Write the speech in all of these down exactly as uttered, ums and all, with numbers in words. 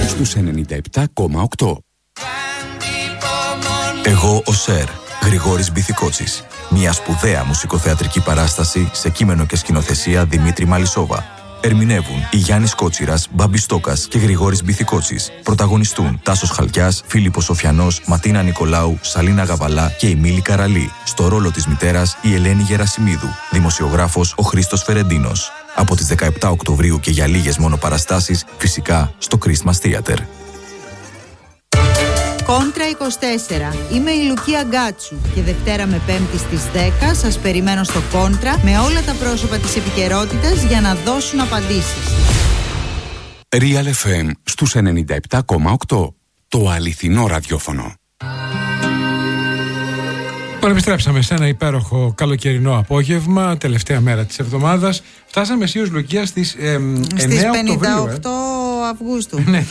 στους ενενήντα επτά κόμμα οκτώ. Εγώ ο Σερ, Γρηγόρης Μπιθικότσης. Μια σπουδαία μουσικοθεατρική παράσταση σε κείμενο και σκηνοθεσία Δημήτρη Μαλισσόβα. Ερμηνεύουν η Γιάννης Κότσιρας, Μπάμπης Στόκας και Γρηγόρης Μπιθικότσης. Πρωταγωνιστούν Τάσος Χαλκιάς, Φίλιππος Σοφιανός, Ματίνα Νικολάου, Σαλίνα Γαβαλά και η Μίλη Καραλή. Στο ρόλο της μητέρας η Ελένη Γερασιμίδου. Δημοσιογράφος ο Χρήστος Φερεντίνος. Από τις δεκαεπτά Οκτωβρίου και για λίγες μόνο παραστάσεις, φυσικά στο Christmas Theater. Κόντρα είκοσι τέσσερα. Είμαι η Λουκία Γκάτσου και Δευτέρα με Πέμπτη στις δέκα σας περιμένω στο Κόντρα με όλα τα πρόσωπα της επικαιρότητας για να δώσουν απαντήσεις. Real εφ εμ στους ενενήντα επτά κόμμα οκτώ. Το αληθινό ραδιόφωνο. Τώρα επιστρέψαμε σε ένα υπέροχο καλοκαιρινό απόγευμα, τελευταία μέρα της εβδομάδας. Φτάσαμε εσύ ως Λουκία στις ε, στις πενήντα οκτώ Αυγούστου. Ναι.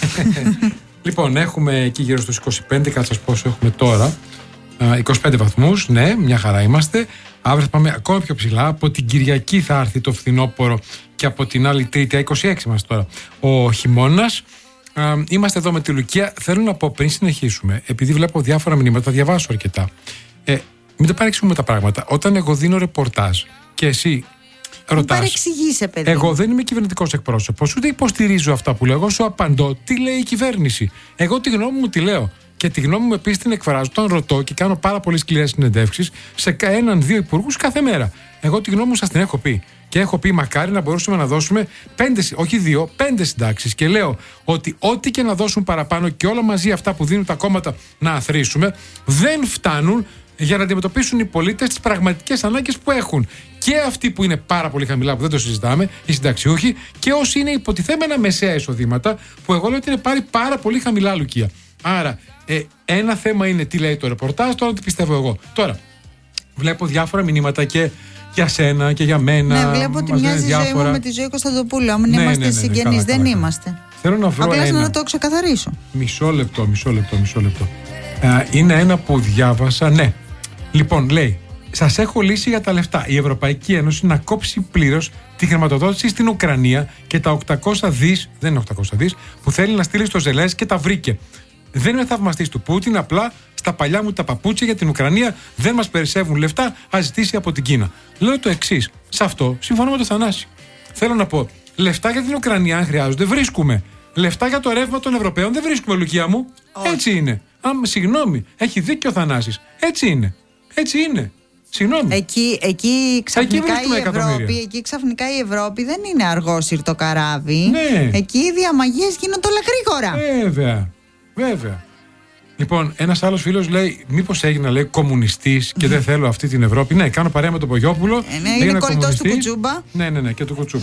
Λοιπόν, έχουμε εκεί γύρω στους είκοσι πέντε, κάτσε σας πόσο έχουμε τώρα. είκοσι πέντε βαθμούς, ναι, μια χαρά είμαστε. Αύριο θα πάμε ακόμα πιο ψηλά. Από την Κυριακή θα έρθει το φθινόπωρο και από την άλλη Τρίτη, είκοσι έξι είμαστε τώρα, ο χειμώνας. Είμαστε εδώ με τη Λουκία. Θέλω να πω πριν συνεχίσουμε, επειδή βλέπω διάφορα μηνύματα, διαβάσω αρκετά. Ε, μην τα παρεξηγούμε τα πράγματα. Όταν εγώ δίνω ρεπορτάζ και εσύ ρωτάς, παιδί. Εγώ δεν είμαι κυβερνητικός εκπρόσωπος, ούτε υποστηρίζω αυτά που λέω. Εγώ σου απαντώ τι λέει η κυβέρνηση. Εγώ τη γνώμη μου τη λέω. Και τη γνώμη μου επίσης την εκφράζω. Τον ρωτώ και κάνω πάρα πολύ σκληρές συνεντεύξεις σε έναν-δύο υπουργούς κάθε μέρα. Εγώ τη γνώμη μου σας την έχω πει. Και έχω πει μακάρι να μπορούσαμε να δώσουμε πέντε, όχι δύο, πέντε συντάξεις. Και λέω ότι ό,τι και να δώσουν παραπάνω και όλα μαζί αυτά που δίνουν τα κόμματα να αθροίσουμε, δεν φτάνουν για να αντιμετωπίσουν οι πολίτες τις πραγματικές ανάγκες που έχουν. Και αυτοί που είναι πάρα πολύ χαμηλά, που δεν το συζητάμε, οι συνταξιούχοι, και όσοι είναι υποτιθέμενα μεσαία εισοδήματα, που εγώ λέω ότι είναι πάρει πάρα πολύ χαμηλά, Λουκία. Άρα, ε, ένα θέμα είναι τι λέει το ρεπορτάζ, τώρα τι πιστεύω εγώ. Τώρα, βλέπω διάφορα μηνύματα και για σένα και για μένα. Ναι, βλέπω ότι μοιάζει η ζωή μου με τη ζωή Κωνσταντοπούλου. Αν ναι, είμαστε ναι, ναι, ναι, συγγενείς, ναι, δεν καλά, είμαστε. Θέλω να βρω απλά ένα. να το ξεκαθαρίσω. Μισό λεπτό, μισό λεπτό, μισό λεπτό. Ε, είναι ένα που διάβασα, ναι. Λοιπόν, λέει, σας έχω λύσει για τα λεφτά. Η Ευρωπαϊκή Ένωση να κόψει πλήρως τη χρηματοδότηση στην Ουκρανία και τα οκτακόσια δις, δεν είναι οκτακόσια δις, που θέλει να στείλει στο Ζελένσκι και τα βρήκε. Δεν είμαι θαυμαστής του Πούτιν, απλά στα παλιά μου τα παπούτσια για την Ουκρανία δεν μας περισσεύουν λεφτά, ας ζητήσει από την Κίνα. Λέω το εξής, σε αυτό συμφωνώ με τον Θανάση. Θέλω να πω, λεφτά για την Ουκρανία αν χρειάζονται βρίσκουμε. Λεφτά για το ρεύμα των Ευρωπαίων δεν βρίσκουμε, Λουκία μου. Όχι. Έτσι είναι. Α, συγγνώμη, έχει δίκιο ο Θανάσης. Έτσι είναι. Έτσι είναι. Συγγνώμη. Εκεί, εκεί, ξαφνικά εκεί, η Ευρώπη, εκεί ξαφνικά η Ευρώπη δεν είναι αργόσυρτο καράβι. Ναι. Εκεί οι διαμαγείες γίνονται όλα γρήγορα. Βέβαια. Βέβαια. Λοιπόν, ένας άλλος φίλος λέει, μήπως έγινα, λέει, κομμουνιστής και δεν θέλω αυτή την Ευρώπη. Ναι, κάνω παρέα με τον Πογιόπουλο. Ε, ναι, είναι κολλητός του Κουτσούμπα. Ναι, ναι, ναι, και του Κουτσούμπα.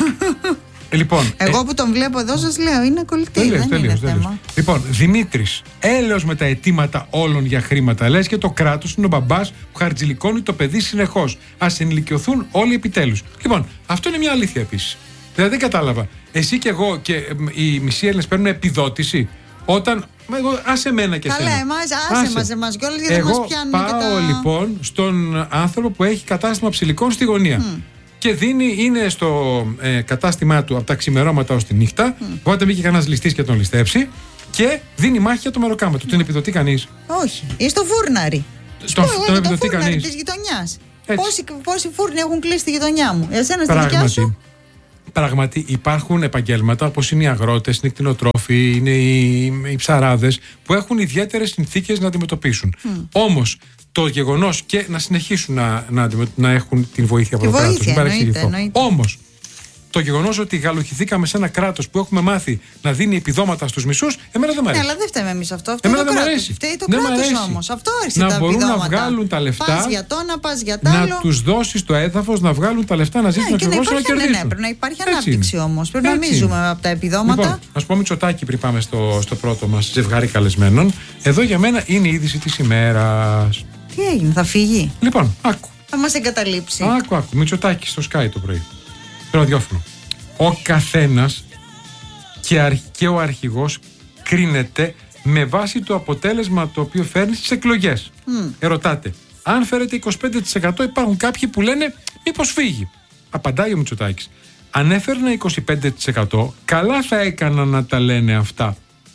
ε, λοιπόν, Εγώ ε, που τον βλέπω εδώ σας λέω, είναι κολλητή. Τέλειος, δεν τέλειος, είναι τέλειος. θέμα. Λοιπόν, Δημήτρης, έλεος με τα αιτήματα όλων για χρήματα. Λες και το κράτος είναι ο μπαμπάς που χαρτζηλικώνει το παιδί συνεχώς. Ας ενηλικιωθούν όλοι επιτέλους. Λοιπόν, αυτό είναι μια αλήθεια επίσης. Δηλαδή δεν κατάλαβα. Εσύ και εγώ και ε, οι μισοί Έλληνες παίρνουν επιδότηση. Όταν. Εγώ, άσε μένα και καλά, εσένα. εμάς, άσε, άσε. μας εμάς κιόλας γιατί δεν μας πιάνουν πάω, και τα... λοιπόν στον άνθρωπο που έχει κατάστημα ψηλικών στη γωνία. Mm. Και δίνει, είναι στο ε, κατάστημά του από τα ξημερώματα ως τη νύχτα. Mm. Οπότε μπήκε κανένας ληστής και τον ληστέψει. Και δίνει μάχη για το μεροκάμα του. Mm. Την επιδοτεί κανείς? Όχι. Ή στο φούρναρι. Στο, στο, τον το επιδοτεί φούρναρι κανείς? της γειτονιάς. Πόσοι, πόσοι φούρνοι έχουν κλείσει τη γειτονιά μου? Εσένα στη Πράγματι. δικιά σου? Πράγματι υπάρχουν επαγγέλματα όπως είναι οι αγρότες, είναι οι κτηνοτρόφοι, είναι οι, οι ψαράδες που έχουν ιδιαίτερες συνθήκες να αντιμετωπίσουν. Mm. Όμως το γεγονός και να συνεχίσουν να, να, να έχουν την βοήθεια από το κράτος. Μην παρεξηγηθώ. Όμως το γεγονός ότι γαλουχηθήκαμε σε ένα κράτος που έχουμε μάθει να δίνει επιδόματα στους μισούς, εμένα δεν μ' αρέσει. Ναι, αλλά δεν φταίμε εμείς αυτό. Αυτό εμένα το δεν μ' κράτος. αρέσει. Φταίει το δεν κράτος όμως. Αυτό άρχισε να τα μπορούν επιδόματα. να βγάλουν τα λεφτά. Πας για το ένα, πας για τα άλλο. Να τους δώσεις το έδαφος, να βγάλουν τα λεφτά, να ζήσουν ναι, ακριβώς και να κερδίσουν. Ναι, ναι, πρέπει να υπάρχει ανάπτυξη όμως. Πρέπει να μην ζούμε από τα επιδόματα. Λοιπόν, ας πω Μητσοτάκη πριν πάμε στο, στο πρώτο μας ζευγάρι καλεσμένων. Εδώ για μένα είναι η είδηση της ημέρας. Τι έγινε, θα φύγει? Λοιπόν, άκου. Θα μας εγκαταλείψει. Άκου, άκου. Μητσοτάκη στο Sky το πρωί. Στο ραδιόφωνο. Ο καθένας και, αρχ, και ο αρχηγός κρίνεται με βάση το αποτέλεσμα το οποίο φέρνει στις εκλογές. Mm. Ερωτάτε, αν φέρετε είκοσι πέντε τοις εκατό υπάρχουν κάποιοι που λένε μήπως φύγει. Απαντάει ο Μητσοτάκης. Αν έφερνα είκοσι πέντε τοις εκατό καλά θα έκανα να τα λένε αυτά.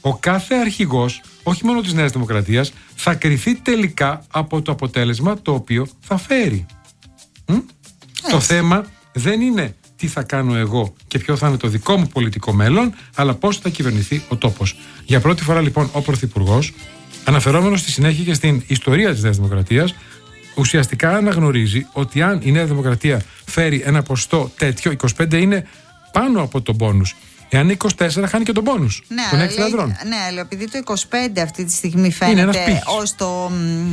ο κάθε αρχηγός, όχι μόνο της Νέας Δημοκρατίας, θα κριθεί τελικά από το αποτέλεσμα το οποίο θα φέρει. Μ? Το θέμα δεν είναι τι θα κάνω εγώ και ποιο θα είναι το δικό μου πολιτικό μέλλον, αλλά πώς θα κυβερνηθεί ο τόπος. Για πρώτη φορά λοιπόν ο Πρωθυπουργός, αναφερόμενος στη συνέχεια και στην ιστορία της Νέας Δημοκρατίας, ουσιαστικά αναγνωρίζει ότι αν η Νέα Δημοκρατία φέρει ένα ποσοστό τέτοιο, είκοσι πέντε είναι πάνω από τον πόνους. Εάν είκοσι τέσσερα χάνει και τον πόνους, ναι, τον έξι λαδρών. Ναι, αλλά επειδή το είκοσι πέντε αυτή τη στιγμή φαίνεται ως το.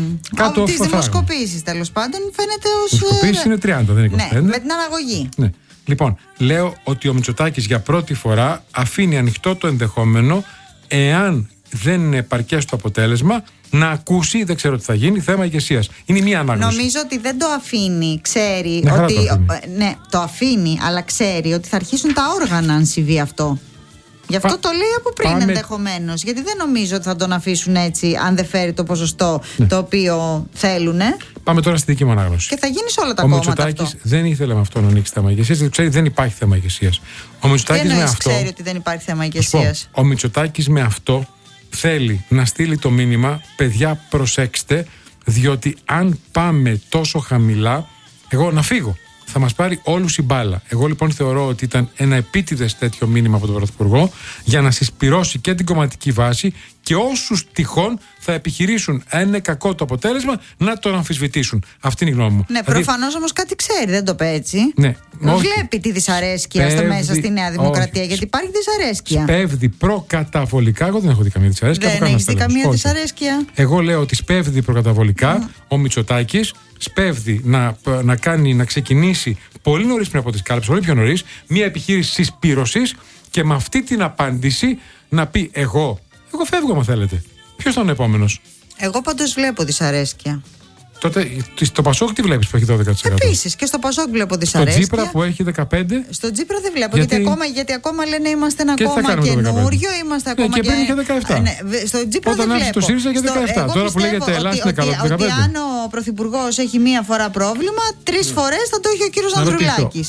Από τις δημοσκοπήσεις τέλος πάντων, φαίνεται ως. Οι δημοσκοπήσεις είναι τριάντα, δεν είναι είκοσι πέντε. Ναι, με την αναγωγή. Ναι. Λοιπόν, λέω ότι ο Μητσοτάκης για πρώτη φορά αφήνει ανοιχτό το ενδεχόμενο, εάν δεν είναι επαρκές το αποτέλεσμα, να ακούσει, δεν ξέρω τι θα γίνει, θέμα ηγεσίας. Είναι μία ανάγνωση. Νομίζω ότι δεν το αφήνει, ξέρει ναι, ότι. Το αφήνει. Ναι, το αφήνει, αλλά ξέρει ότι θα αρχίσουν τα όργανα αν συμβεί αυτό. Γι' αυτό Πα... το λέει από πριν Πάμε... ενδεχομένως. Γιατί δεν νομίζω ότι θα τον αφήσουν έτσι, αν δεν φέρει το ποσοστό ναι. το οποίο θέλουν. Πάμε τώρα στη δική μου ανάγνωση. Και θα γίνει σε όλα τα ο κόμματα. Ο Μητσοτάκης δεν ήθελε με αυτό να ανοίξει θέμα ηγεσίας, γιατί ξέρει δεν υπάρχει θέμα ηγεσίας. Ο Μητσοτάκης με αυτό. ξέρει ότι δεν υπάρχει θέμα ηγεσίας. Ο Μητσοτάκης με αυτό θέλει να στείλει το μήνυμα, παιδιά προσέξτε, διότι αν πάμε τόσο χαμηλά, εγώ να φύγω. Θα μας πάρει όλους η μπάλα. Εγώ λοιπόν θεωρώ ότι ήταν ένα επίτηδες τέτοιο μήνυμα από τον Πρωθυπουργό για να συσπυρώσει και την κομματική βάση και όσους τυχόν θα επιχειρήσουν, αν είναι κακό το αποτέλεσμα, να τον αμφισβητήσουν. Αυτή είναι η γνώμη μου. Ναι, δηλαδή, προφανώς όμως κάτι ξέρει, δεν το πει έτσι. Ναι, βλέπει τη δυσαρέσκεια σπέβδει, στο μέσα στη Νέα Δημοκρατία, όχι, γιατί υπάρχει δυσαρέσκεια. Σπέβδει προκαταβολικά. Εγώ δεν έχω δει καμία δυσαρέσκεια. Δεν έχει δει καμία δυσαρέσκεια. Εγώ λέω ότι σπέβδει προκαταβολικά mm. ο Μητσοτάκης. Σπέβδει να, να, κάνει, να ξεκινήσει πολύ νωρίς πριν από τις κάλπες, πολύ πιο νωρίς, μια επιχείρηση συσπήρωσης και με αυτή την απάντηση να πει εγώ, εγώ φεύγω αν θέλετε. Ποιος ήταν ο επόμενος? Εγώ πάντως βλέπω δυσαρέσκεια. Τότε στο Πασόκ τι βλέπεις που έχει δώδεκα τοις εκατό? Επίσης και στο Πασόκ βλέπω δυσαρέσκεια. Στο Τσίπρα που έχει δεκαπέντε τοις εκατό. Στο Τσίπρα δεν βλέπω γιατί, γιατί, ακόμα, γιατί ακόμα λένε είμαστε ένα κόμμα καινούριο, είμαστε ακόμα. Ναι, και πριν είχε δεκαεπτά. Ναι, στο Τσίπρα όταν δεν βλέπω. Το ΣΥΡΙΖΑ είχε δεκαεπτά. Τώρα που λέγεται Ελλάδα είναι καλό. Ότι αν ο Πρωθυπουργός έχει μία φορά πρόβλημα, τρεις φορές θα το έχει ο κύριος Ανδρουλάκης.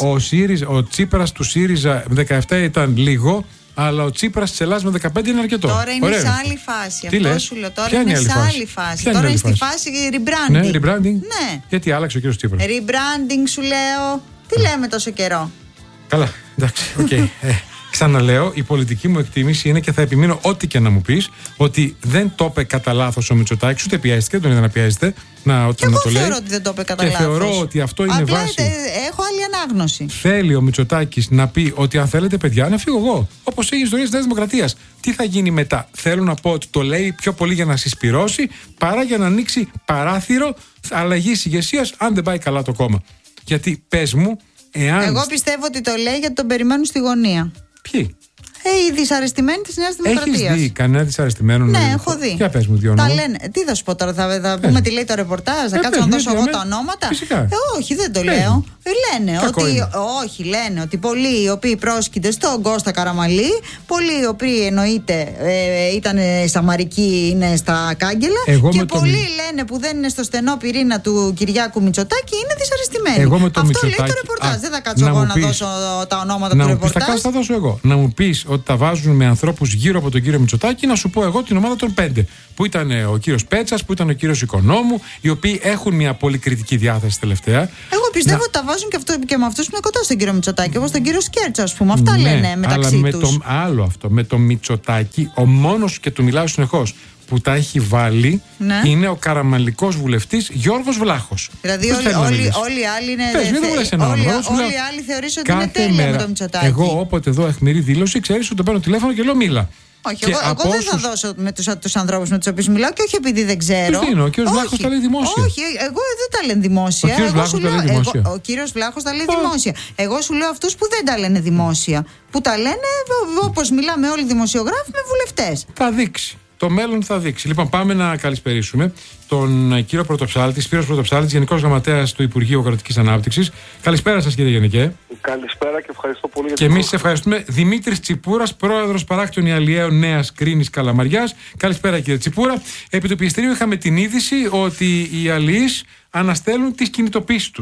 Ο Τσίπρας του ΣΥΡΙΖΑ δεκαεπτά ήταν λίγο. Αλλά ο Τσίπρας της Ελλάδας με δεκαπέντε είναι αρκετό. Τώρα είναι Ωραία. σε άλλη φάση. Τι αυτό λες? σου λέω. Τώρα Ποια είναι, είναι σε άλλη άλλη φάση. Ποια Τώρα είναι, είναι είναι στη φάση rebranding. Ναι, rebranding. Ναι. Γιατί άλλαξε ο κύριος Τσίπρας. Rebranding σου λέω. Τι λέμε τόσο καιρό? Καλά, εντάξει, οκ. Okay. ε, ξαναλέω, η πολιτική μου εκτίμηση είναι και θα επιμείνω ό,τι και να μου πεις, ότι δεν το είπε κατά λάθος ο Μητσοτάκης, ούτε πιέστηκε, δεν τον είδα να πιέζεται. Να, και εγώ θεωρώ ότι δεν το είπε κατά και λάθος. θεωρώ ότι αυτό είναι Απλά βάση. Έχω άλλη ανάγνωση. Θέλει ο Μητσοτάκης να πει ότι αν θέλετε, παιδιά, να φύγω εγώ. Όπως έχει η ιστορία της Νέας Δημοκρατίας. Τι θα γίνει μετά? Θέλω να πω ότι το λέει πιο πολύ για να συσπυρώσει παρά για να ανοίξει παράθυρο αλλαγής ηγεσίας, αν δεν πάει καλά το κόμμα. Γιατί πες μου, εάν. Εγώ πιστεύω ότι το λέει γιατί τον περιμένουν στη γωνία. Ποιοι? Ε, οι δυσαρεστημένοι της Νέας Δημοκρατίας. Έχεις δει κανένα δυσαρεστημένο? Ναι, έχω δει. Για πες μου δύο ονόματα. λένε. Τι θα σου πω τώρα, θα, θα πούμε ε. τι λέει το ρεπορτάζ, θα ε, κάτσω να δώσω εγώ τα ονόματα. Φυσικά. Ε, όχι, δεν το ε. λέω. Ε, λένε Κακό ότι. Είναι. Όχι, λένε ότι πολλοί οι οποίοι πρόσκυνται στον Κώστα Καραμαλή, πολλοί οι οποίοι εννοείται ε, ήταν Σαμαρικοί, είναι στα κάγκελα. Εγώ και πολλοί το... λένε που δεν είναι στο στενό πυρήνα του Κυριάκου Μητσοτάκη είναι δυσαρεστημένοι. Εγώ με το Αυτό Μητσοτάκη... λέει το ρεπορτάζ. Δεν θα κάτσω εγώ να δώσω τα ονόματα του ρεπορτάζ. Θα δώσω εγώ. Να μου πει ότι τα βάζουν με ανθρώπους γύρω από τον κύριο Μητσοτάκη, να σου πω εγώ την ομάδα των πέντε. Που ήταν ο κύριος Πέτσας, που ήταν ο κύριος Οικονόμου, οι οποίοι έχουν μια πολύ κριτική διάθεση τελευταία. Εγώ πιστεύω να... ότι τα βάζουν και, αυτό, και με αυτούς που είναι κοντά στον κύριο Μητσοτάκη, όπως τον κύριο Σκέρτσα, ας πούμε. Αυτά ναι, λένε μεταξύ αλλά με τους. Το, άλλο αυτό. Με το Μητσοτάκη, ο μόνος, και του μιλάω συνεχώς, που τα έχει βάλει ναι. είναι ο καραμαλικός βουλευτής Γιώργος Βλάχος. Δηλαδή όλοι, όλοι, όλοι οι άλλοι είναι. Πες, θε... όλοι, όλοι, όλοι οι άλλοι θεωρείς ότι είναι τέλεια μέρα, με το Μητσοτάκη. Εγώ όποτε δω αιχμηρή δήλωση, ξέρεις ότι το παίρνω τηλέφωνο και λέω μίλα. Όχι, εγώ, εγώ δεν θα δώσω με τους, τους ανθρώπους με τους οποίους μιλάω και όχι επειδή δεν ξέρω. Τι είναι, ο κύριος Βλάχος τα λέει δημόσια. Όχι, εγώ δεν τα λένε δημόσια. Ο κύριος Βλάχος τα λέει δημόσια. Εγώ, ο κύριος Βλάχος τα λέει oh. δημόσια. Εγώ σου λέω αυτούς που δεν τα λένε δημόσια. Που τα λένε όπως μιλάμε όλοι οι δημοσιογράφοι με βουλευτές. Θα δείξει. Το μέλλον θα δείξει. Λοιπόν, πάμε να καλησπερίσουμε τον κύριο Πρωτοψάλτη, Σπύρος Πρωτοψάλτης, Γενικός Γραμματέας του Υπουργείου Αγροτικής Ανάπτυξης. Καλησπέρα σας, κύριε Γενικέ. Καλησπέρα και ευχαριστώ πολύ για την. Και εμείς σας ευχαριστούμε. Δημήτρης Τσιπούρας, Πρόεδρος Παράκτιων Ιαλιαίων Νέας Κρίνης Καλαμαριάς. Καλησπέρα, κύριε Τσιπούρα. Επί του πιεστηρίου είχαμε την είδηση ότι οι αλληλείς αναστέλνουν τις κινητοποίησεις τους.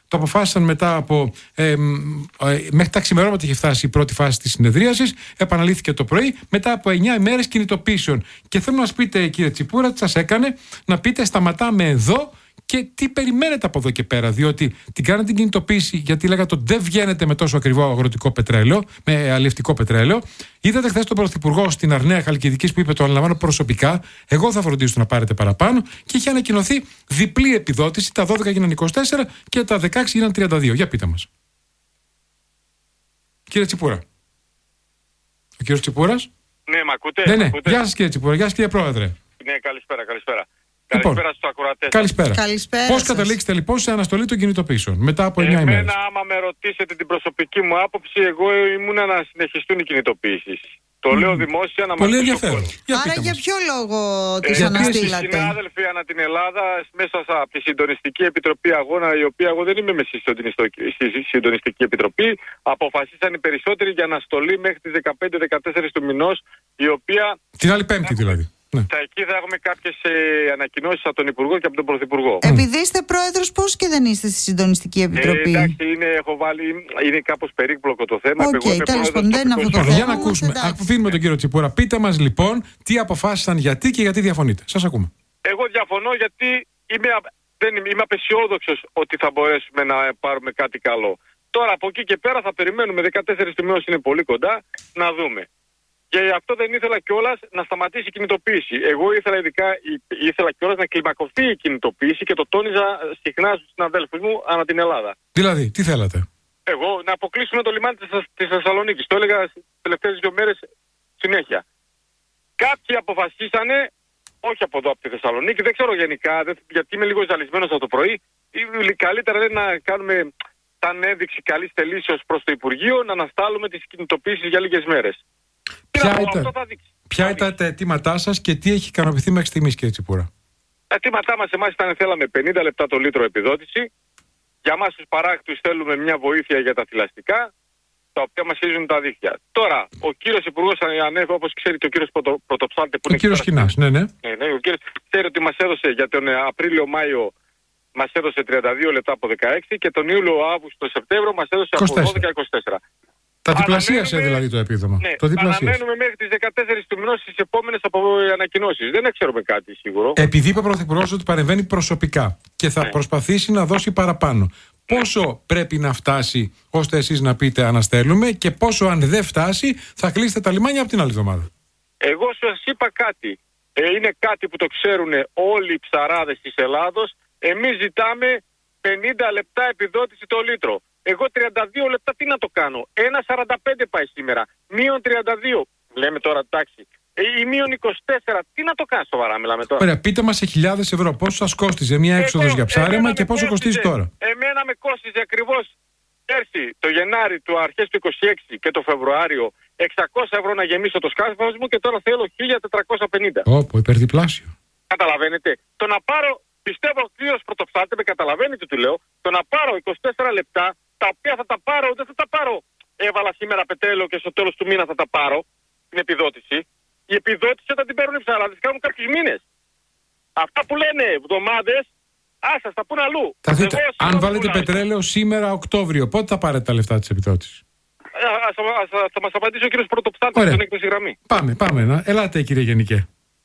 Το αποφάσισαν μετά από. Ε, ε, μέχρι τα ξημερώματα είχε φτάσει η πρώτη φάση της συνεδρίασης. Επαναλήθηκε το πρωί, μετά από εννιά ημέρες κινητοποίησεων. Και θέλω να μας πείτε, κύριε Τσιπούρα, τι σας έκανε να πείτε σταματάμε εδώ. Και τι περιμένετε από εδώ και πέρα, διότι την κάνετε την κινητοποίηση, γιατί λέγατε ότι δεν βγαίνετε με τόσο ακριβό αγροτικό πετρέλαιο, με αλλιευτικό πετρέλαιο. Είδατε χθες τον Πρωθυπουργό στην Αρναία Χαλκιδικής που είπε: το αναλαμβάνω προσωπικά, εγώ θα φροντίσω να πάρετε παραπάνω. Και είχε ανακοινωθεί διπλή επιδότηση, τα δώδεκα γίνανε είκοσι τέσσερα και τα δεκαέξι γίνανε τριάντα δύο. Για πείτε μας. Κύριε Τσιπούρα. Ο κύριος Τσιπούρας. Ναι, μ' ακούτε. Ναι, ναι. Ακούτε? Γεια σας κύριε Τσιπούρα, γεια σας κύριε Πρόεδρε. Ναι, καλησπέρα, καλησπέρα. Λοιπόν, καλησπέρα στους ακροατές. Καλησπέρα. Καλησπέρα Πώς σας. καταλήξετε λοιπόν σε αναστολή των κινητοποιήσεων μετά από εννιά ημέρες? Εμένα, άμα με ρωτήσετε την προσωπική μου άποψη, εγώ ήμουνα να συνεχιστούν οι κινητοποιήσεις. Το λέω δημόσια να Πολύ μας ενδιαφέρον. Για Άρα πείτε για μας. ποιο λόγο τις Ε, αναστήλατε? Συνάδελφοι ανά την Ελλάδα, μέσα από τη Συντονιστική Επιτροπή Αγώνα, η οποία εγώ δεν είμαι με στη Συντονιστική Επιτροπή, αποφασίσαν οι περισσότεροι για αναστολή μέχρι τις δεκαπέντε δεκατέσσερα του μηνός, η οποία. Την άλλη Πέμπτη δηλαδή. Ναι. Θα εκεί θα έχουμε κάποιες ε, ανακοινώσεις από τον Υπουργό και από τον Πρωθυπουργό. Επειδή είστε πρόεδρος, πώς και δεν είστε στη Συντονιστική Επιτροπή? Ε, εντάξει, είναι, έχω βάλει, είναι κάπως περίπλοκο το θέμα. Οκ, Εγώ είμαι τέλος πρόεδρος πάντων, δεν είναι αυτό το τοπικός Για θέμα. να ακούσουμε. εντάξει. Αφήνουμε τον κύριο Τσιπούρα. Πείτε μας λοιπόν τι αποφάσισαν, γιατί και γιατί διαφωνείτε. Σας ακούμε. Εγώ διαφωνώ γιατί είμαι, α- δεν είμαι, είμαι απεσιόδοξος ότι θα μπορέσουμε να πάρουμε κάτι καλό. Τώρα από εκεί και πέρα θα περιμένουμε, δεκατέσσερα του μήνος είναι πολύ κοντά, να δούμε. Και γι' αυτό δεν ήθελα κιόλας να σταματήσει η κινητοποίηση. Εγώ ήθελα ειδικά, ήθελα κιόλας να κλιμακωθεί η κινητοποίηση και το τόνιζα συχνά στους συναδέλφους μου ανά την Ελλάδα. Δηλαδή, τι θέλατε? Εγώ να αποκλείσουμε το λιμάνι της, της Θεσσαλονίκης. Το έλεγα τις τελευταίες δύο μέρες συνέχεια. Κάποιοι αποφασίσανε, όχι από εδώ από τη Θεσσαλονίκη, δεν ξέρω γενικά, δεν, γιατί είμαι λίγο ζαλισμένος από το πρωί, ή, καλύτερα είναι να κάνουμε σαν ένδειξη καλής θελήσεως προς το Υπουργείο να αναστάλουμε τις κινητοποίησεις για λίγες μέρες. Ποια πω, ήταν, αυτό θα δείξει. ποια Θα ήταν δείξει. τα αιτήματά σας και τι έχει ικανοποιηθεί μέχρι στιγμής, κύριε Τσιπούρα? Τα αιτήματά μας εμάς ήταν θέλαμε πενήντα λεπτά το λίτρο επιδότηση. Για εμάς τους παράκτους θέλουμε μια βοήθεια για τα θηλαστικά, τα οποία μας χείζουν τα δίχτυα. Τώρα, ο κύριος Υπουργός ανέβη, όπως ξέρει και ο κύριος Πρωτο, Πρωτοψάλτη που Ο είναι... κύριος Χινάς, ναι, ναι. Ναι, ναι, ο κύριος ξέρει ότι μας έδωσε για τον Απρίλιο-Μάιο μας έδωσε τριάντα δύο λεπτά από δεκαέξι και τον Ιούλιο-Αύγουστο-Σεπτέμβριο μας έδωσε από είκοσι τέσσερα. δώδεκα είκοσι τέσσερα. Τα διπλασίασε Αναμένουμε- δηλαδή το επίδομα. Ναι, Το διπλασίασε. αναμένουμε μέχρι τις δεκατέσσερα του μηνός τις επόμενες από ανακοινώσεις. Δεν ξέρουμε κάτι σίγουρο. Επειδή είπε ο Πρωθυπουργός ότι παρεμβαίνει προσωπικά και θα Ναι. προσπαθήσει να δώσει παραπάνω, πόσο πρέπει να φτάσει ώστε εσείς να πείτε αναστέλνουμε και πόσο αν δεν φτάσει θα κλείσετε τα λιμάνια από την άλλη εβδομάδα? Εγώ σας είπα κάτι. Ε, είναι κάτι που το ξέρουν όλοι οι ψαράδες της Ελλάδος. Εμείς ζητάμε πενήντα λεπτά επιδότηση το λίτρο. Εγώ τριάντα δύο λεπτά τι να το κάνω? ένα σαράντα πέντε πάει σήμερα. Μείον τριάντα δύο. Λέμε τώρα εντάξει. Ε, ή μείον είκοσι τέσσερα. Τι να το κάνω σοβαρά, μιλάμε τώρα. Ωραία, πείτε μας σε χιλιάδες ευρώ πόσο σας κόστιζε μια έξοδος Εγώ- για ψάρεμα εμένα και με πόσο κοστίζει κόστιζε- τώρα? Εμένα με κόστιζε ακριβώς πέρσι το Γενάρη του αρχές του είκοσι έξι και το Φεβρουάριο εξακόσια ευρώ να γεμίσω το σκάφος μου και τώρα θέλω χίλια τετρακόσια πενήντα. Όπο, υπερδιπλάσιο. Καταλαβαίνετε. Το να πάρω, πιστεύω ο κύριος Πρωτοψάλτη με καταλαβαίνει τι του λέω, το να πάρω είκοσι τέσσερα λεπτά, τα οποία θα τα πάρω, δεν θα τα πάρω. Έβαλα σήμερα πετρέλαιο και στο τέλος του μήνα θα τα πάρω, την επιδότηση. Η επιδότηση θα την παίρνουν οι ψαράδες, κάνουν κάποιους μήνες. Αυτά που λένε εβδομάδες, άσα, θα πούν αλλού. Θα δείτε, Εγώ αν συγγνώμη βάλετε τουλάχιστον. πετρέλαιο σήμερα Οκτώβριο, πότε θα πάρετε τα λεφτά της επιδότησης? Α, ας, ας, ας, θα μας απαντήσει ο κύριος Πρωτοψάλτης Ωραία. στον έκδοση γραμμή. Πάμε, πάμε. Να. Ελάτε κύριε Γενικέ.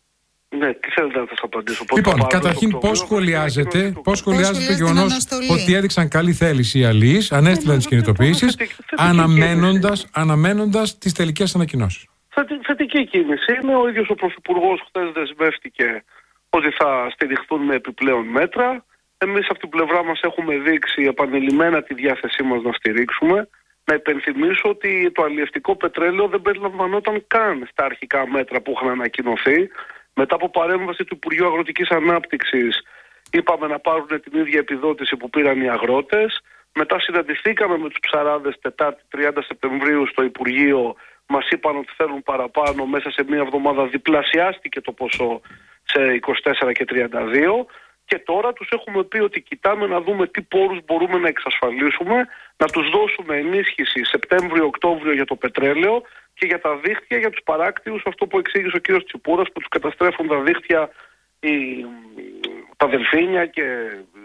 Ναι, τι θέλετε να σας απαντήσω? Πότε Λοιπόν, θα πάρω καταρχήν το πώς Οκτώβριο, σχολιάζετε, θα πώς σχολιάζετε το σχολιάζετε την γεγονός αναστολή? ότι έδειξαν καλή θέληση οι αλληλείς, ανέστειλαν τις ναι, κινητοποιήσεις, θετική- θετική αναμένοντας, αναμένοντας τις τελικές ανακοινώσεις. Θετι- Θετική κίνηση είναι. Ο ίδιος ο Πρωθυπουργός χθες δεσμεύτηκε ότι θα στηριχθούν με επιπλέον μέτρα. Εμείς από την πλευρά μας έχουμε δείξει επανειλημμένα τη διάθεσή μας να στηρίξουμε. Να υπενθυμίσω ότι το αλλιευτικό πετρέλαιο δεν περιλαμβανόταν καν στα αρχικά μέτρα που είχαν ανακοινωθεί. Μετά από παρέμβαση του Υπουργείου Αγροτικής Ανάπτυξης είπαμε να πάρουν την ίδια επιδότηση που πήραν οι αγρότες. Μετά συναντηθήκαμε με τους ψαράδες Τετάρτη τριάντα Σεπτεμβρίου στο Υπουργείο. Μας είπαν ότι θέλουν παραπάνω. Μέσα σε μία εβδομάδα διπλασιάστηκε το ποσό σε είκοσι τέσσερα και τριάντα δύο. Και τώρα τους έχουμε πει ότι κοιτάμε να δούμε τι πόρους μπορούμε να εξασφαλίσουμε, να τους δώσουμε ενίσχυση Σεπτέμβριο-Οκτώβριο για το πετρέλαιο και για τα δίχτυα για τους παράκτιους, αυτό που εξήγησε ο κύριος Τσιπούρας, που τους καταστρέφουν τα δίχτυα, οι, τα δελφίνια και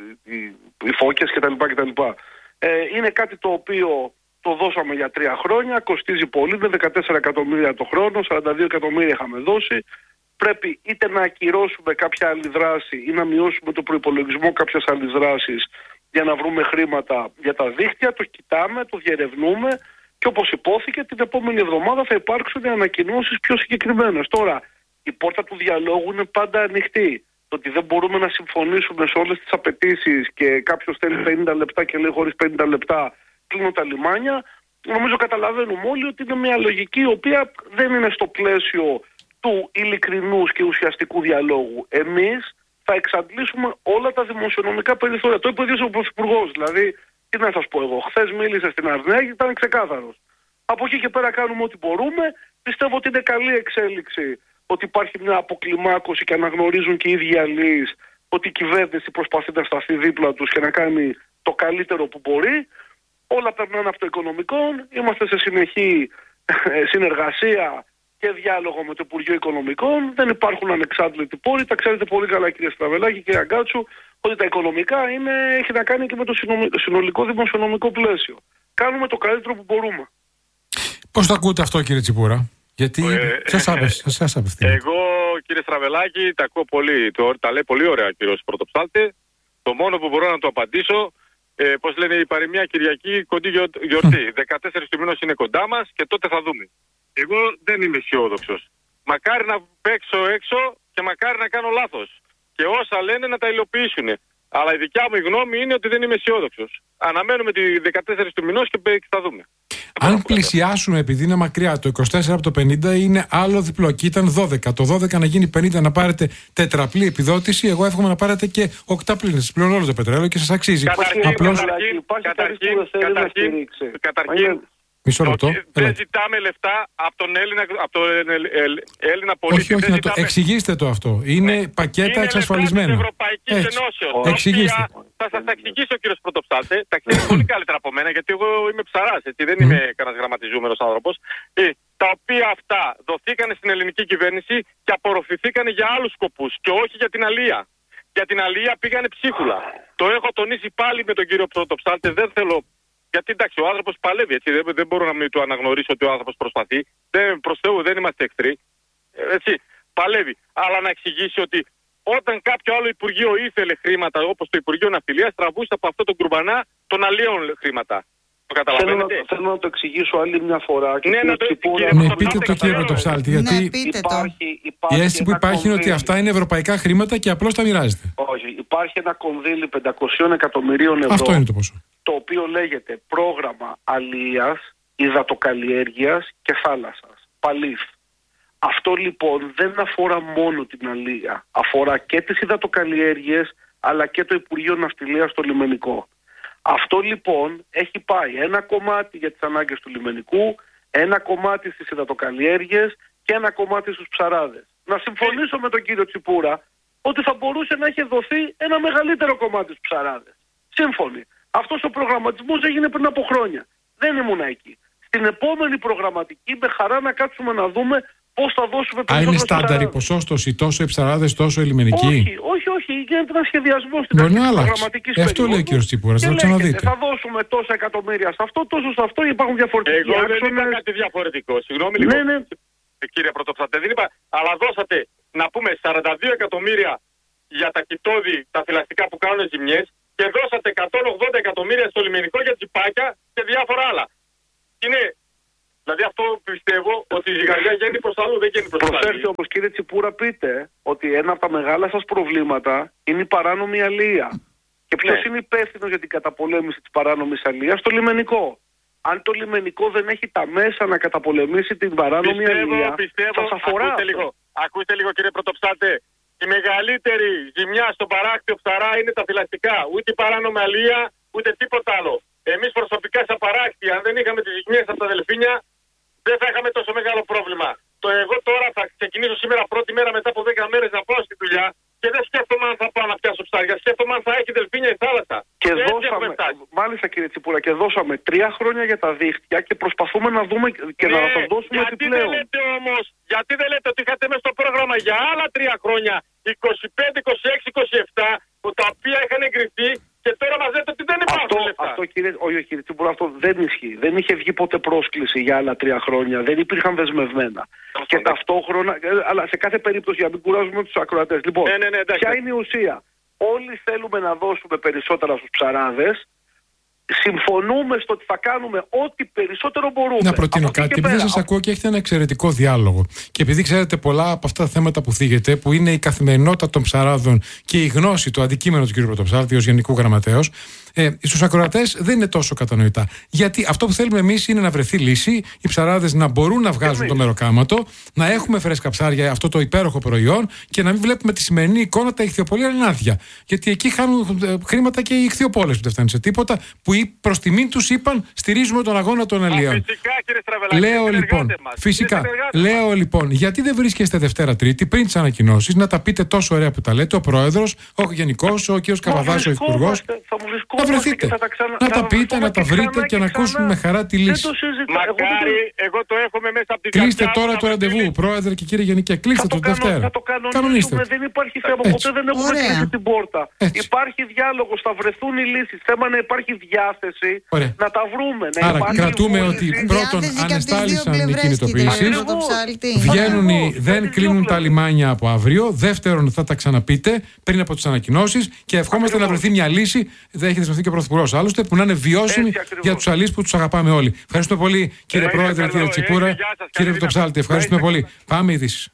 οι, οι φώκες κτλ. κτλ. Ε, είναι κάτι το οποίο το δώσαμε για τρία χρόνια, κοστίζει πολύ, είναι δεκατέσσερα εκατομμύρια το χρόνο, σαράντα δύο εκατομμύρια είχαμε δώσει. Πρέπει είτε να ακυρώσουμε κάποια άλλη δράση ή να μειώσουμε το προϋπολογισμό κάποιας άλλης δράσης για να βρούμε χρήματα για τα δίκτυα. Το κοιτάμε, το διερευνούμε και όπως υπόθηκε την επόμενη εβδομάδα θα υπάρξουν ανακοινώσεις πιο συγκεκριμένες. Τώρα, η πόρτα του διαλόγου είναι πάντα ανοιχτή. Το ότι δεν μπορούμε να συμφωνήσουμε σε όλες τις απαιτήσεις και κάποιος θέλει πενήντα λεπτά και λέει χωρίς πενήντα λεπτά κλείνω τα λιμάνια, νομίζω καταλαβαίνουμε όλοι ότι είναι μια λογική η οποία δεν είναι στο πλαίσιο του ειλικρινούς και ουσιαστικού διαλόγου. Εμείς θα εξαντλήσουμε όλα τα δημοσιονομικά περιθώρια. Το είπε ο ίδιος ο Πρωθυπουργός. Δηλαδή, τι να σας πω εγώ, χθες μίλησε στην Αρνέα και ήταν ξεκάθαρος. Από εκεί και πέρα κάνουμε ό,τι μπορούμε. Πιστεύω ότι είναι καλή εξέλιξη ότι υπάρχει μια αποκλιμάκωση και αναγνωρίζουν και οι ίδιοι αλληλείς ότι η κυβέρνηση προσπαθεί να σταθεί δίπλα τους και να κάνει το καλύτερο που μπορεί. Όλα περνάνε από το οικονομικό. Είμαστε σε συνεχή συνεργασία και διάλογο με το Υπουργείο Οικονομικών. Δεν υπάρχουν ανεξάντλητοι πόροι. Τα ξέρετε πολύ καλά, κύριε Στραβελάκη και Αγκάτσου, ότι τα οικονομικά είναι, έχει να κάνει και με το συνολικό δημοσιονομικό πλαίσιο. Κάνουμε το καλύτερο που μπορούμε. Πώς το ακούτε αυτό, κύριε Τσιπούρα? Γιατί ε, σας απευθύνει. Εγώ, κύριε Στραβελάκη, τα ακούω πολύ. Το, τα λέει πολύ ωραία ο κύριος Πρωτοψάλτη. Το μόνο που μπορώ να το απαντήσω, ε, πώς λένε η παροιμία Κυριακή, κοντή γιορτή. δεκατέσσερις του μηνός είναι κοντά μας και τότε θα δούμε. Εγώ δεν είμαι αισιόδοξος. Μακάρι να παίξω έξω και μακάρι να κάνω λάθος. Και όσα λένε να τα υλοποιήσουν. Αλλά η δικιά μου γνώμη είναι ότι δεν είμαι αισιόδοξος. Αναμένουμε τη δεκατέσσερις του μηνός και θα δούμε. Αν πλησιάσουμε, επειδή είναι μακριά, το είκοσι τέσσερα από το πενήντα είναι άλλο διπλό. Και ήταν δώδεκα. Το δώδεκα να γίνει πενήντα, να πάρετε τετραπλή επιδότηση. Εγώ εύχομαι να πάρετε και οκταπλή. Να σας πληρώνω όλο το πετρέλαιο και σας αξίζει. Καταρχήν, Απλώς... καταρχήν, καταρχήν, καταρχήν, καταρχήν Μισό λεπτό. Δεν ζητάμε λεφτά από τον Έλληνα, από τον Έλληνα πολίτη. Όχι, όχι, να το εξηγήστε το αυτό. Είναι ναι. πακέτα εξασφαλισμένα. Είναι λεφτά της Ευρωπαϊκής Ενώσεως. Εξηγήστε. Θα σας τα εξηγήσει ο κύριος Πρωτοψάλτη. Τα ξέρει πολύ καλύτερα από μένα, γιατί εγώ είμαι ψαράς, έτσι, δεν είμαι mm. κανένας γραμματιζούμενος άνθρωπος. Ε, τα οποία αυτά δοθήκανε στην ελληνική κυβέρνηση και απορροφηθήκανε για άλλους σκοπούς και όχι για την αλία. Για την αλία πήγανε ψίχουλα. Το έχω τονίσει πάλι με τον κύριο Πρωτοψάλτη, δεν θέλω. Γιατί εντάξει, ο άνθρωπος παλεύει, έτσι, δεν, δεν μπορώ να μην του αναγνωρίσω ότι ο άνθρωπος προσπαθεί. Δεν, προς Θεού δεν είμαστε εχθροί. Έτσι, παλεύει. Αλλά να εξηγήσει ότι όταν κάποιο άλλο Υπουργείο ήθελε χρήματα, όπως το Υπουργείο Ναυτιλίας, τραβούσε από αυτό τον κουρμπανά των αλλιών χρήματα. Το καταλαβαίνετε? Θέλω, θέλω να το εξηγήσω άλλη μια φορά. Ναι, να το Τσιπούρα... ναι, πείτε το κύριε Πρωτοψάλτη, γιατί ναι, πείτε το. Υπάρχει, υπάρχει η αίσθηση που υπάρχει είναι ότι αυτά είναι ευρωπαϊκά χρήματα και απλώς τα μοιράζετε. Όχι, υπάρχει ένα κονδύλι πεντακόσια εκατομμυρίων ευρώ. Αυτό είναι το ποσό. Το οποίο λέγεται πρόγραμμα αλίας, υδατοκαλλιέργειας και θάλασσας. Παλίφ. Αυτό λοιπόν δεν αφορά μόνο την αλία. Αφορά και τις υδατοκαλλιέργειες αλλά και το Υπουργείο Ναυτιλίας στο λιμενικό. Αυτό λοιπόν έχει πάει ένα κομμάτι για τις ανάγκες του λιμενικού, ένα κομμάτι στις υδατοκαλλιέργειες και ένα κομμάτι στους ψαράδες. Να συμφωνήσω με τον κύριο Τσιπούρα ότι θα μπορούσε να έχει δοθεί ένα μεγαλύτερο κομμάτι στους ψαράδες. Σύμφωνοι. Αυτός ο προγραμματισμός έγινε πριν από χρόνια. Δεν ήμουν εκεί. Στην επόμενη προγραμματική με χαρά να κάτσουμε να δούμε πώς θα δώσουμε περισσότερο. Α, είναι στάνταρ η ποσόστοση, τόσο οι ψαράδες, τόσο οι λιμενικοί? Όχι, όχι, όχι. Γίνεται ένα σχεδιασμό στην προγραμματική περίοδο. Αυτό λέει ο κ. Τσίπουρας, θα το ξαναδείτε. Θα δώσουμε τόσα εκατομμύρια σε αυτό, τόσο σε αυτό, υπάρχουν διαφορετικοί Εγώ άξονες. δεν είπα κάτι διαφορετικό. Συγγνώμη λίγο. Ναι, ναι. Κύριε Πρωτοψάλτη, δεν είπα. Αλλά δώσατε να πούμε σαράντα δύο εκατομμύρια για τα κοιτόδη, τα θηλαστικά που κάνουν ζημιές και δώσατε εκατόν ογδόντα εκατομμύρια στο λιμενικό για τσιπάκια και διάφορα άλλα. Είναι, δηλαδή αυτό πιστεύω ότι η ζυγαριά γίνει προς αλλού, δεν γίνει προς αλλού. Προσέξτε όμως κύριε Τσιπούρα, πείτε ότι ένα από τα μεγάλα σας προβλήματα είναι η παράνομη αλία. Και ποιος ναι. είναι υπεύθυνος για την καταπολέμηση της παράνομης αλίας? Το λιμενικό. Αν το λιμενικό δεν έχει τα μέσα να καταπολεμήσει την παράνομη πιστεύω, αλία, πιστεύω, σας αφορά. Ακούστε λίγο, ακούστε λίγο κύριε Πρωτοψάλτη. Η μεγαλύτερη ζημιά στον παράκτιο ψαρά είναι τα θηλαστικά. Ούτε η παράνομη αλία, ούτε τίποτα άλλο. Εμείς προσωπικά σαν παράκτη, αν δεν είχαμε τις ζημιές από τα δελφίνια, δεν θα είχαμε τόσο μεγάλο πρόβλημα. Το εγώ τώρα θα ξεκινήσω σήμερα πρώτη μέρα μετά από δέκα μέρες να πάω στη δουλειά και δεν σκέφτομαι αν θα πάω να πιάσω ψάρια. Σκέφτομαι αν θα έχει δελφίνια η θάλασσα. Και, και δώσαμε, μάλιστα κύριε Τσιπούρα, και δώσαμε τρία χρόνια για τα δίχτυα και προσπαθούμε να δούμε και ναι, να τα δώσουμε γιατί επιπλέον. Δεν λέτε όμως, γιατί δεν λέτε ότι είχατε μέσα στο πρόγραμμα για άλλα τρία χρόνια, είκοσι πέντε, είκοσι έξι, είκοσι επτά, που τα οποία είχαν εγκριθεί τώρα αυτό δεν ισχύει. Δεν είχε βγει ποτέ πρόσκληση για άλλα τρία χρόνια. Δεν υπήρχαν δεσμευμένα. Αυτό και ναι. ταυτόχρονα, αλλά σε κάθε περίπτωση, για να μην κουράζουμε τους ακροατές. Λοιπόν, ναι, ναι, ναι, ποια είναι η ουσία? Όλοι θέλουμε να δώσουμε περισσότερα στους ψαράδες. Συμφωνούμε στο ότι θα κάνουμε ό,τι περισσότερο μπορούμε. Να προτείνω κάτι. Επειδή σας ακούω και έχετε ένα εξαιρετικό διάλογο, και επειδή ξέρετε πολλά από αυτά τα θέματα που θίγετε, που είναι η καθημερινότητα των ψαράδων και η γνώση, το αντικείμενο του κ. Πρωτοψάλτη ως Γενικού Γραμματέως, ε, στους ακροατές δεν είναι τόσο κατανοητά. Γιατί αυτό που θέλουμε εμείς είναι να βρεθεί λύση, οι ψαράδες να μπορούν να βγάζουν το μεροκάματο, να έχουμε φρέσκα ψάρια, αυτό το υπέροχο προϊόν, και να μην βλέπουμε τη σημερινή εικόνα τα ηχθειοπολία είναι άδεια. Γιατί εκεί χάνουν ε, χρήματα και οι ηχθειοπόλες που δεν φτάνουν σε τίποτα, που προς τιμήν τους είπαν στηρίζουμε τον αγώνα των αλλιών. Φυσικά, κύριε Στραβελάκη. Λέω λοιπόν, φυσικά, λέω λοιπόν, γιατί δεν βρίσκεστε Δευτέρα Τρίτη πριν τις ανακοινώσεις να τα πείτε τόσο ωραία που τα λέτε, ο Πρόεδρος, ο Γενικός, ο κ. Καβαδάς, ο Υπουργός. Να βρεθείτε, ξανα... να τα πείτε, να τα βρείτε και, και να ακούσουμε με χαρά τη λύση. Μακάρι, εγώ το έχουμε μέσα από την Κλείστε τώρα το ραντεβού, Πρόεδρε και κύριε Γενικέ. Κλείστε το Δευτέρα. Θα το κανονίσουμε, δεν υπάρχει θέμα. Ποτέ δεν έχουμε κλείσει την πόρτα. Υπάρχει διάλογος, θα βρεθούν οι λύσεις. Θέμα να υπάρχει διάθεση να τα βρούμε. Άρα κρατούμε ότι πρώτον ανεστάλησαν οι κινητοποιήσεις, βγαίνουν οι, δεν κλείνουν τα λιμάνια από αύριο. Δεύτερον, θα τα ξαναπείτε πριν από τις ανακοινώσεις και ευχόμαστε να βρεθεί μια λύση. Δεν έχει δεσμευτεί και ο Πρωθυπουργός άλλωστε, που να είναι βιώσιμη για τους αλείς που τους αγαπάμε όλοι. Ευχαριστούμε πολύ, κύριε Πρόεδρε, κύριε Τσιπούρα, κύριε Πρωτοψάλτη. Ευχαριστούμε πολύ. Πάμε ειδήσεις.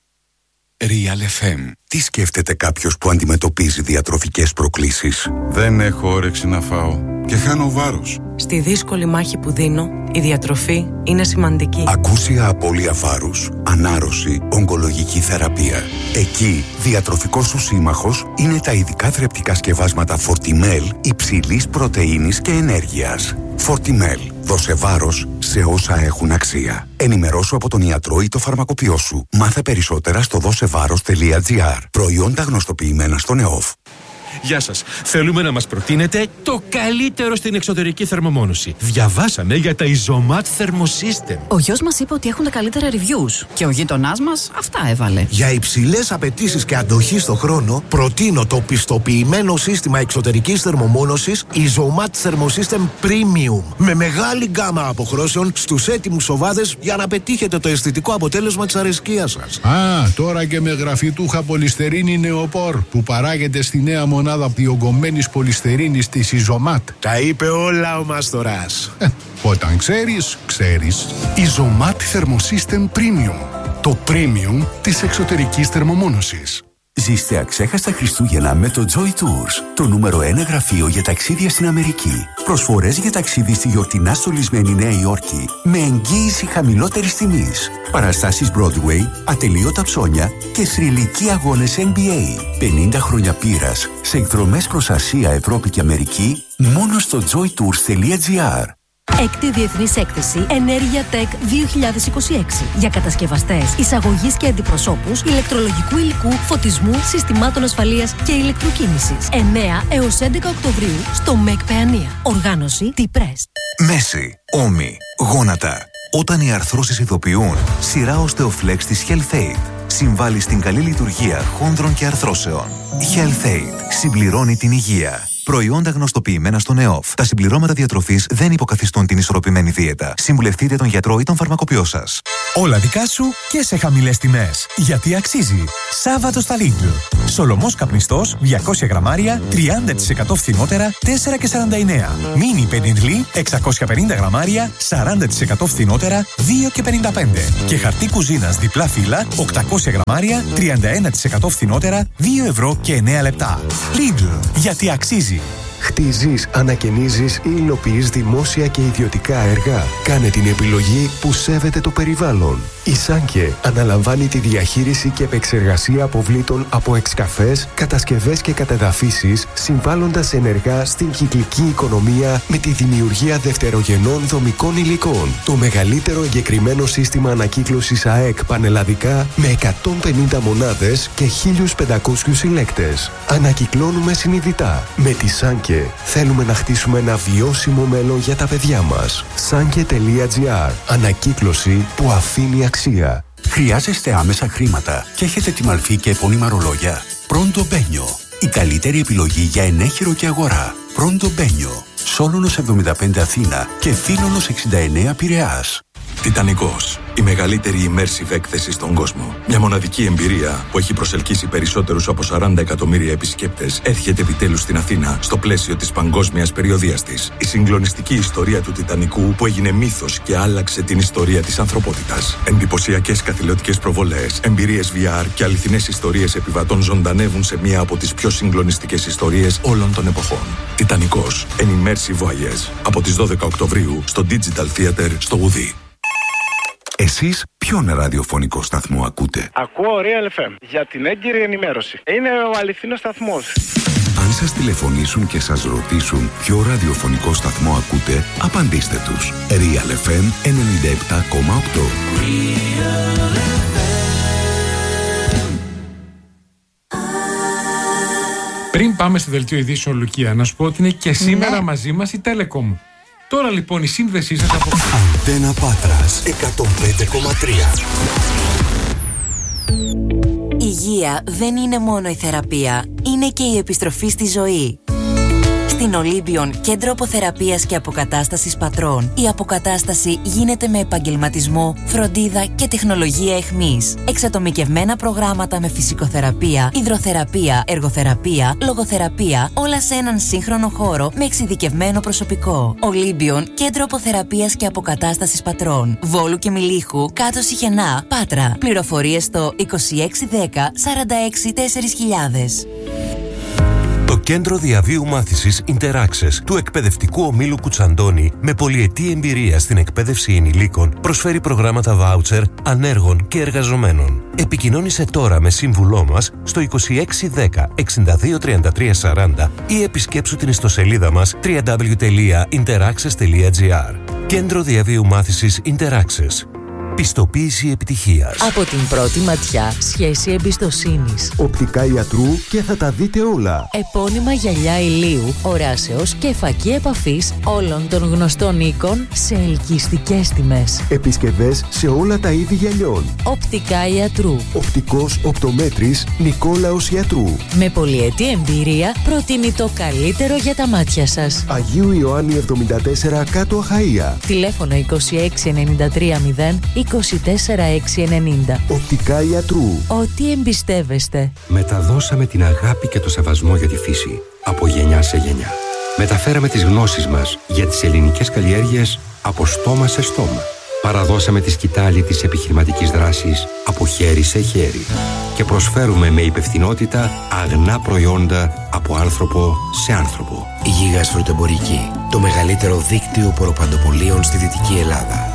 Real εφ εμ. Τι σκέφτεται κάποιος που αντιμετωπίζει διατροφικές προκλήσεις? Δεν έχω όρεξη να φάω και χάνω βάρος. Στη δύσκολη μάχη που δίνω, η διατροφή είναι σημαντική. Ακούσια απώλεια βάρους, ανάρρωση, ογκολογική θεραπεία. Εκεί, διατροφικός σου σύμμαχος είναι τα ειδικά θρεπτικά σκευάσματα Fortimel υψηλής πρωτεΐνης και ενέργειας. Fortimel. Δώσε βάρος σε όσα έχουν αξία. Ενημερώσου από τον ιατρό ή το φαρμακοποιό σου. Μάθε περισσότερα στο δώσεβάρος τελεία τζι άρ. Προϊόντα γνωστοποιημένα στον ΕΟΦ. Γεια σας. Θέλουμε να μας προτείνετε το καλύτερο στην εξωτερική θερμομόνωση. Διαβάσαμε για τα Isomat Thermosystem. Ο γιος μας είπε ότι έχουν τα καλύτερα reviews και ο γείτονάς μας αυτά έβαλε. Για υψηλές απαιτήσεις και αντοχή στο χρόνο, προτείνω το πιστοποιημένο σύστημα εξωτερικής θερμομόνωσης Isomat Thermosystem Premium. Με μεγάλη γκάμα αποχρώσεων στους έτοιμους οβάδες για να πετύχετε το αισθητικό αποτέλεσμα της αρεσκίας σας. Α, τώρα και με γραφιτούχα πολυστερίνη νεοπόρ που παράγεται στη νέα μονάδα διογκωμένης πολυστερίνης της Isomat. Τα είπε όλα ο Μάστορας. Ε, όταν ξέρεις, ξέρεις. Isomat Thermosystem Premium. Το premium της εξωτερικής θερμομόνωσης. Ζήστε αξέχαστα Χριστούγεννα με το Joy Tours, το νούμερο ένα γραφείο για ταξίδια στην Αμερική. Προσφορές για ταξίδι στη γιορτινά στολισμένη Νέα Υόρκη με εγγύηση χαμηλότερης τιμής. Παραστάσεις Broadway, ατελείωτα ψώνια και θρυλικοί αγώνες N B A. πενήντα χρόνια πείρας σε εκδρομές προς Ασία, Ευρώπη και Αμερική μόνο στο joy tours τελεία τζι άρ. Έκτη Διεθνής Έκθεση Ενέργεια Tech δύο χιλιάδες είκοσι έξι για κατασκευαστές, εισαγωγής και αντιπροσώπους ηλεκτρολογικού υλικού, φωτισμού, συστημάτων ασφαλείας και ηλεκτροκίνησης. εννέα έως έντεκα Οκτωβρίου στο ΜΕΚ Παιανία. Οργάνωση T-Press. Μέση, ώμοι, γόνατα. Όταν οι αρθρώσεις ειδοποιούν, σειρά Osteoflex της HealthAid συμβάλλει στην καλή λειτουργία χόνδρων και αρθρώσεων. HealthAid συμπληρώνει την υγεία. Προϊόντα γνωστοποιημένα στον ΕΟΦ. Τα συμπληρώματα διατροφής δεν υποκαθιστούν την ισορροπημένη δίαιτα. Συμβουλευτείτε τον γιατρό ή τον φαρμακοποιό σας. Όλα δικά σου και σε χαμηλές τιμές. Γιατί αξίζει. Σάββατο στα Lidl. Σολομός καπνιστός διακόσια γραμμάρια τριάντα τοις εκατό φθηνότερα τέσσερα και σαράντα εννέα. Μίνι πεντιλί εξακόσια πενήντα γραμμάρια σαράντα τοις εκατό φθηνότερα δύο και πενήντα πέντε. Και χαρτί κουζίνας διπλά φύλλα οκτακόσια γραμμάρια τριάντα ένα τοις εκατό φθηνότερα δύο ευρώ και εννέα λεπτά. Lidl. Γιατί αξίζει. Χτίζεις, ανακαινίζεις ή υλοποιείς δημόσια και ιδιωτικά έργα. Κάνε την επιλογή που σέβεται το περιβάλλον. Η Σάνκε αναλαμβάνει τη διαχείριση και επεξεργασία αποβλήτων από εξκαφές, κατασκευές και κατεδαφίσεις, συμβάλλοντας ενεργά στην κυκλική οικονομία με τη δημιουργία δευτερογενών δομικών υλικών. Το μεγαλύτερο εγκεκριμένο σύστημα ανακύκλωσης ΑΕΚ πανελλαδικά με εκατόν πενήντα μονάδες και χίλιους πεντακόσιους συλλέκτες. Ανακυκλώνουμε συνειδητά. Με τη Σάνκε θέλουμε να χτίσουμε ένα βιώσιμο μέλλον για τα παιδιά μας. Σάνκε τελεία τζι άρ. Ανακύκλωση που αφήνει αξία. Χρειάζεστε άμεσα χρήματα και έχετε τη μαλφή και επώνυμα ρολόγια? Pronto Benio. Η καλύτερη επιλογή για ενέχειρο και αγορά. Pronto Benio. Σόλωνος εβδομήντα πέντε Αθήνα και Θήνονος εξήντα εννέα Πειραιάς. Τιτανικός. Η μεγαλύτερη immersive έκθεση στον κόσμο. Μια μοναδική εμπειρία που έχει προσελκύσει περισσότερους από σαράντα εκατομμύρια επισκέπτες έρχεται επιτέλους στην Αθήνα στο πλαίσιο της παγκόσμιας περιοδείας της. Η συγκλονιστική ιστορία του Τιτανικού που έγινε μύθος και άλλαξε την ιστορία της ανθρωπότητας. Εντυπωσιακές καθηλωτικές προβολές, εμπειρίες βι αρ και αληθινές ιστορίες επιβατών ζωντανεύουν σε μία από τις πιο συγκλονιστικές ιστορίες όλων των εποχών. Τιτανικός. An immersive voyage. Από τις δώδεκα Οκτωβρίου στο Digital Theater στο Γουδί. Εσείς ποιον ραδιοφωνικό σταθμό ακούτε? Ακούω Real εφ εμ για την έγκυρη ενημέρωση. Είναι ο αληθινός σταθμός. Αν σας τηλεφωνήσουν και σας ρωτήσουν ποιο ραδιοφωνικό σταθμό ακούτε, απαντήστε τους. Real εφ εμ ενενήντα επτά κόμμα οκτώ. Πριν πάμε στη δελτίο ειδήσεων, Λουκία, να σου πω ότι είναι και σήμερα ναι. μαζί μας η Telecom. Τώρα λοιπόν η σύνδεσή σας από... Αντένα Πάτρας εκατόν πέντε κόμμα τρία. Υγεία δεν είναι μόνο η θεραπεία, είναι και η επιστροφή στη ζωή. Στην Ολύμπιον, κέντρο αποθεραπείας και αποκατάστασης πατρών, η αποκατάσταση γίνεται με επαγγελματισμό, φροντίδα και τεχνολογία εχμής. Εξατομικευμένα προγράμματα με φυσικοθεραπεία, υδροθεραπεία, εργοθεραπεία, λογοθεραπεία, όλα σε έναν σύγχρονο χώρο με εξειδικευμένο προσωπικό. Ολύμπιον, κέντρο αποθεραπείας και αποκατάστασης πατρών. Βόλου και Μιλίχου, κάτω Σιχενά, Πάτρα. Πληροφορίες στο είκοσι έξι δέκα σαράντα έξι τέσσερα χιλιάδες. Το Κέντρο Διαβίου Μάθησης Interaccess του Εκπαιδευτικού Ομίλου Κουτσαντώνη, με πολυετή εμπειρία στην εκπαίδευση ενηλίκων, προσφέρει προγράμματα βάουτσερ, ανέργων και εργαζομένων. Επικοινώνησε τώρα με σύμβουλό μας στο είκοσι έξι δέκα εξήντα δύο τριάντα τρία σαράντα ή επισκέψου την ιστοσελίδα μας double-u double-u double-u τελεία interaccess τελεία gr. Κέντρο Διαβίου Μάθησης Interaccess. Πιστοποίηση επιτυχίας. Από την πρώτη ματιά, σχέση εμπιστοσύνης. Οπτικά ιατρού και θα τα δείτε όλα. Επώνυμα γυαλιά ηλίου, οράσεως και φακή επαφής όλων των γνωστών οίκων σε ελκυστικές τιμές. Επισκευές σε όλα τα είδη γυαλιών. Οπτικά ιατρού. Οπτικός οπτομέτρης Νικόλαος Ιατρού. Με πολυετή εμπειρία προτείνει το καλύτερο για τα μάτια σας. Αγίου Ιωάννη εβδομήντα τέσσερα κάτω Αχαΐα. Τηλέφωνο είκοσι έξι ενενήντα τρία μηδέν είκοσι τέσσερα έξι ενενήντα. Οπτικά Ιατρού. Ό,τι εμπιστεύεστε. Μεταδώσαμε την αγάπη και το σεβασμό για τη φύση από γενιά σε γενιά. Μεταφέραμε τις γνώσεις μας για τις ελληνικές καλλιέργειες από στόμα σε στόμα. Παραδώσαμε τη σκητάλη της επιχειρηματικής δράσης από χέρι σε χέρι. Και προσφέρουμε με υπευθυνότητα αγνά προϊόντα από άνθρωπο σε άνθρωπο. Γίγας Φρουτοεμπορική. Το μεγαλύτερο δίκτυο ποροπαντοπολίων στη Δυτική Ελλάδα.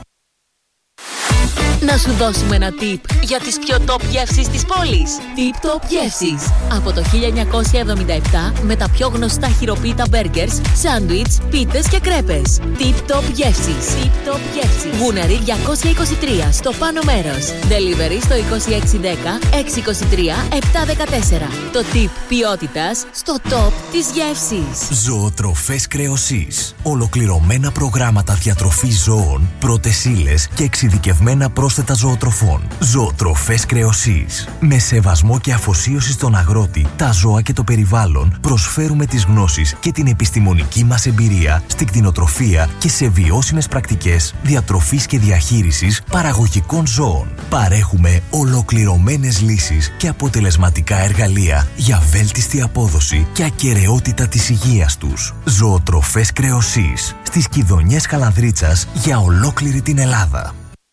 Να σου δώσουμε ένα tip για τις πιο top γεύσεις της πόλης. Tip Top Γεύσεις. Από το χίλια εννιακόσια εβδομήντα επτά με τα πιο γνωστά χειροποίητα μπέργκερς, σάντουιτς, πίτες και κρέπες. Tip Top Γεύσεις. Tip Top Γεύσεις. Γούναρη διακόσια είκοσι τρία στο πάνω μέρος. Delivery στο είκοσι έξι δέκα έξι είκοσι τρία επτά δεκατέσσερα. Το tip ποιότητας στο top της γεύσης. Ζωοτροφές Κρεοσής. Ολοκληρωμένα προγράμματα διατροφής ζώων, πρώτες ύλες και εξειδικευμένα πρόσθετα ζωοτροφών. Ζωοτροφές Κρεοσής. Με σεβασμό και αφοσίωση στον αγρότη, τα ζώα και το περιβάλλον, προσφέρουμε τις γνώσεις και την επιστημονική μας εμπειρία στην κτηνοτροφία και σε βιώσιμες πρακτικές διατροφής και διαχείρισης παραγωγικών ζώων. Παρέχουμε ολοκληρωμένες λύσεις και αποτελεσματικά εργαλεία για βέλτιστη απόδοση και ακεραιότητα της υγείας τους. Ζωοτροφές Κρεοσής. Στις Κιδωνιές Χαλανδρίτσας για ολόκληρη την Ελλάδα.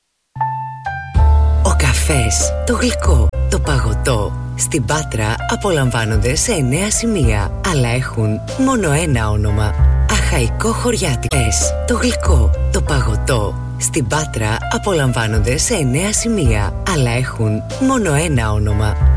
Ο καφές, το γλυκό, το παγωτό στην Πάτρα απολαμβάνονται σε εννέα σημεία, αλλά έχουν μόνο ένα όνομα. Αχαϊκό Χωριάτικες. Το γλυκό, το παγωτό στην Πάτρα απολαμβάνονται σε εννέα σημεία, αλλά έχουν μόνο ένα όνομα.